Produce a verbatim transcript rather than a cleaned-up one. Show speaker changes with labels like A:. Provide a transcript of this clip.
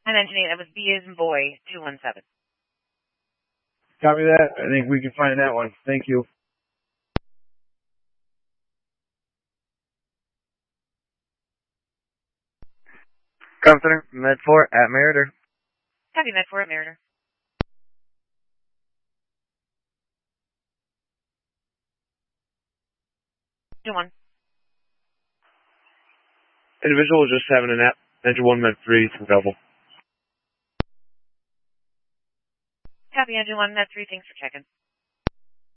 A: I'm engine eight. That was B as in boy, two one seven.
B: Copy that. I think we can find that one. Thank you.
C: Center, Med four at Meritor.
A: Copy, Med four at Meritor. Engine one.
B: Individual just having a nap. Engine one, Med three, it's available.
A: Copy, Engine one, Med three, thanks for checking.